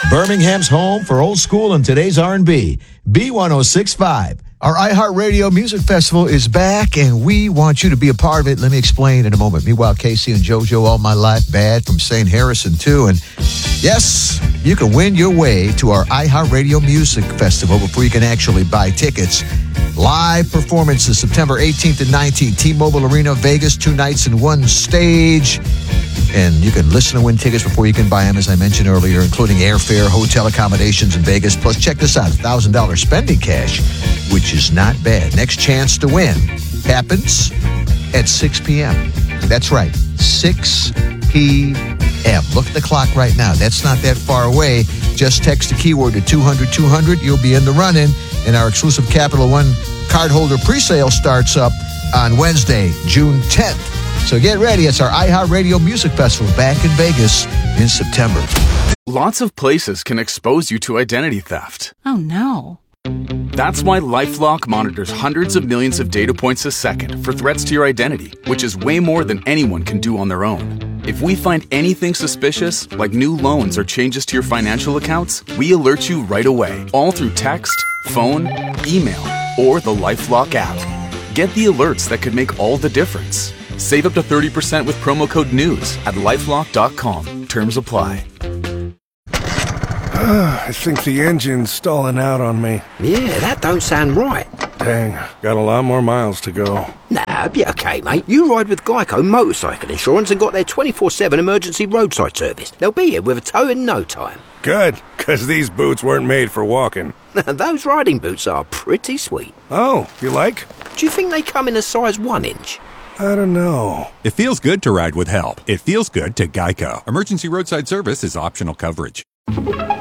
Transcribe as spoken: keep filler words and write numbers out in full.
Birmingham's home for old school and today's R and B. B ten sixty-five. Our iHeartRadio Music Festival is back, and we want you to be a part of it. Let me explain in a moment. Meanwhile, Casey and JoJo, All My Life Bad from Saint Harrison, too. And yes, you can win your way to our iHeartRadio Music Festival before you can actually buy tickets. Live performances September eighteenth and nineteenth, T-Mobile Arena, Vegas, two nights and one stage. And you can listen and win tickets before you can buy them, as I mentioned earlier, including airfare, hotel accommodations in Vegas. Plus, check this out, one thousand dollars spending cash, which is not bad. Next chance to win happens at six p.m. That's right, six p.m. Look at the clock right now. That's not that far away. Just text the keyword to two hundred two hundred. You'll be in the run-in. And our exclusive Capital One cardholder presale starts up on Wednesday, June tenth. So get ready. It's our iHeartRadio Music Festival back in Vegas in September. Lots of places can expose you to identity theft. Oh, no. That's why LifeLock monitors hundreds of millions of data points a second for threats to your identity, which is way more than anyone can do on their own. If we find anything suspicious, like new loans or changes to your financial accounts, we alert you right away, all through text, phone, email, or the LifeLock app. Get the alerts that could make all the difference. Save up to thirty percent with promo code NEWS at lifelock dot com. Terms apply. I think the engine's stalling out on me. Yeah, that don't sound right. Dang, got a lot more miles to go. Nah, be okay, mate. You ride with Geico Motorcycle Insurance and got their twenty-four seven emergency roadside service. They'll be here with a tow in no time. Good, because these boots weren't made for walking. Those riding boots are pretty sweet. Oh, you like? Do you think they come in a size one inch? I don't know. It feels good to ride with help. It feels good to Geico. Emergency roadside service is optional coverage.